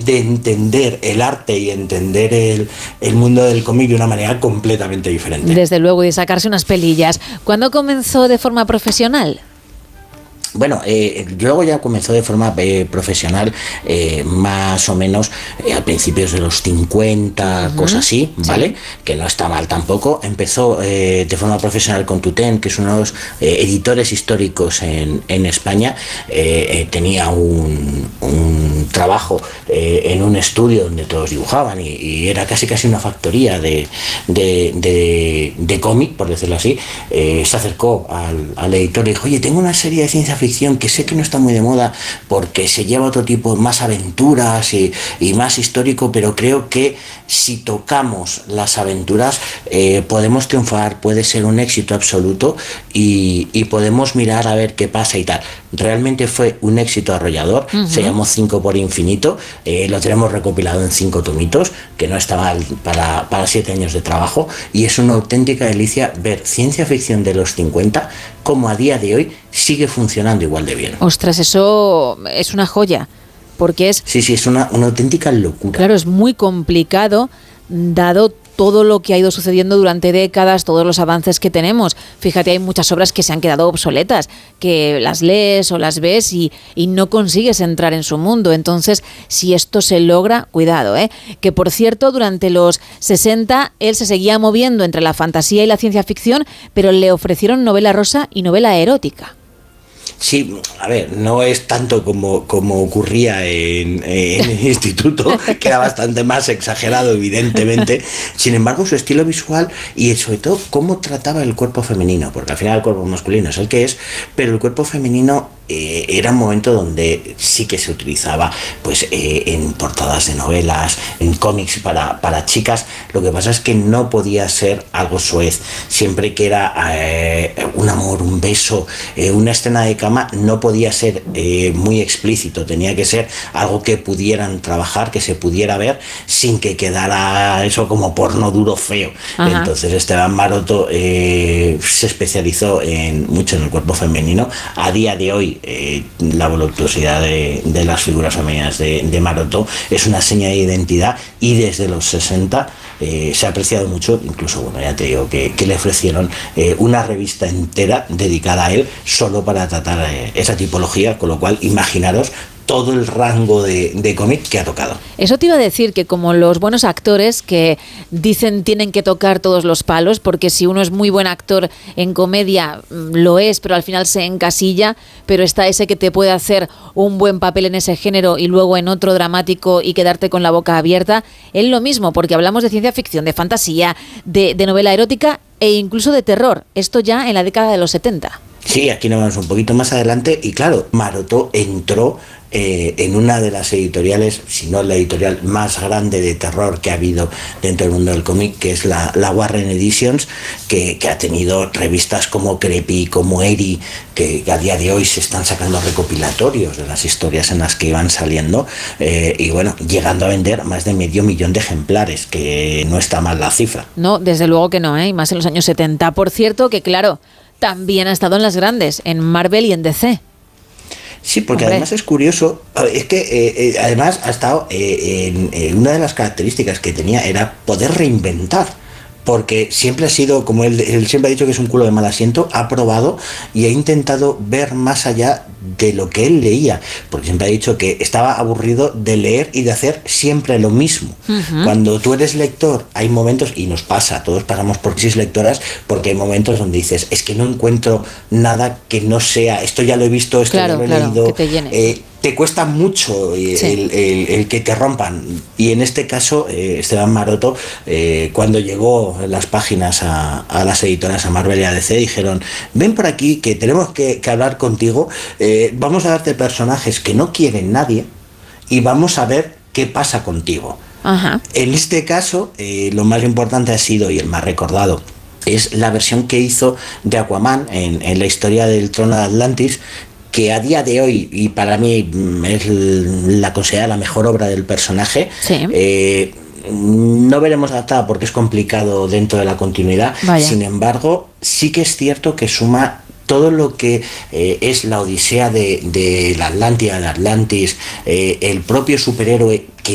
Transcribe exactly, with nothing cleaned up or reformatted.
de entender el arte y entender el, el mundo del cómic de una manera completamente diferente. Desde luego, y de sacarse unas pelillas. ¿Cuándo comenzó de forma profesional? Bueno, eh, luego ya comenzó de forma eh, profesional, eh, más o menos eh, a principios de los cincuenta, uh-huh. cosas así, ¿vale? Sí. Que no está mal tampoco. Empezó eh, de forma profesional con Tutén, que es uno de los eh, editores históricos en, en España. Eh, eh, tenía un, un trabajo eh, en un estudio donde todos dibujaban y, y era casi casi una factoría de, de, de, de cómic, por decirlo así. Eh, se acercó al, al editor y dijo, oye, tengo una serie de ciencia ficción que sé que no está muy de moda porque se lleva otro tipo, más aventuras y, y más histórico, pero creo que si tocamos las aventuras eh, podemos triunfar, puede ser un éxito absoluto y, y podemos mirar a ver qué pasa y tal. Realmente fue un éxito arrollador, uh-huh. se llamó Cinco por Infinito, eh, lo tenemos recopilado en cinco tomitos, que no está mal para, para siete años de trabajo, y es una auténtica delicia ver ciencia ficción de los cincuenta como a día de hoy sigue funcionando igual de bien. Ostras, eso es una joya, porque es... Sí, sí, es una, una auténtica locura. Claro, es muy complicado, dado todo lo que ha ido sucediendo durante décadas, todos los avances que tenemos. Fíjate, hay muchas obras que se han quedado obsoletas, que las lees o las ves y, y no consigues entrar en su mundo. Entonces, si esto se logra, cuidado, ¿eh? Que por cierto, durante los sesenta, él se seguía moviendo entre la fantasía y la ciencia ficción, pero le ofrecieron novela rosa y novela erótica. Sí, a ver, no es tanto como, como ocurría en, en el instituto, que era bastante más exagerado, evidentemente. Sin embargo, su estilo visual y sobre todo cómo trataba el cuerpo femenino, porque al final el cuerpo masculino es el que es, pero el cuerpo femenino eh, era un momento donde sí que se utilizaba pues eh, en portadas de novelas, en cómics para, para chicas. Lo que pasa es que no podía ser algo soez. Siempre que era eh, un amor, un beso, eh, una escena de cama, no podía ser eh, muy explícito, tenía que ser algo que pudieran trabajar, que se pudiera ver sin que quedara eso como porno duro feo. Ajá. Entonces Esteban Maroto eh, se especializó en, mucho en el cuerpo femenino. A día de hoy eh, la voluptuosidad de, de las figuras femeninas de, de Maroto es una seña de identidad y desde los sesenta eh, se ha apreciado mucho. Incluso, bueno, ya te digo que, que le ofrecieron eh, una revista entera dedicada a él solo para tratar eh, esa tipología, con lo cual imaginaros todo el rango de, de cómic que ha tocado. Eso te iba a decir, que como los buenos actores que dicen tienen que tocar todos los palos, porque si uno es muy buen actor en comedia, lo es, pero al final se encasilla, pero está ese que te puede hacer un buen papel en ese género y luego en otro dramático y quedarte con la boca abierta. Es lo mismo, porque hablamos de ciencia ficción, de fantasía, de, de novela erótica e incluso de terror. Esto ya en la década de los setenta. Sí, aquí nos vamos un poquito más adelante y claro, Maroto entró eh, en una de las editoriales, si no la editorial más grande de terror que ha habido dentro del mundo del cómic, que es la, la Warren Editions, que, que ha tenido revistas como Creepy, como Eri, que, que a día de hoy se están sacando recopilatorios de las historias en las que iban saliendo eh, y bueno, llegando a vender más de medio millón de ejemplares, que no está mal la cifra. No, desde luego que no, ¿eh? Y más en los años setenta. Por cierto, que claro, también ha estado en las grandes, en Marvel y en D C. Sí, porque Hombre. además es curioso, es que eh, eh, además ha estado eh, en, en una de las características que tenía era poder reinventar, porque siempre ha sido, como él, él siempre ha dicho que es un culo de mal asiento, ha probado y ha intentado ver más allá de lo que él leía, porque siempre ha dicho que estaba aburrido de leer y de hacer siempre lo mismo. Uh-huh. Cuando tú eres lector, hay momentos, y nos pasa, todos pasamos por crisis lectoras, porque hay momentos donde dices, es que no encuentro nada que no sea, esto ya lo he visto, esto claro, ya lo he claro, leído. Que te llene. Eh, te cuesta mucho el, sí. el, el, el que te rompan, y en este caso eh, Esteban Maroto eh, cuando llegó las páginas a, a las editoras, a Marvel y a D C, dijeron, ven por aquí que tenemos que, que hablar contigo, eh, vamos a darte personajes que no quieren nadie y vamos a ver qué pasa contigo. Ajá. En este caso eh, lo más importante ha sido, y el más recordado, es la versión que hizo de Aquaman en, en la historia del Trono de Atlantis, que a día de hoy, y para mí es la considerada la mejor obra del personaje. Sí. eh, no veremos adaptada porque es complicado dentro de la continuidad. Vaya. Sin embargo, sí que es cierto que suma todo lo que eh, es la odisea de, de la Atlántida, de Atlantis, eh, el propio superhéroe que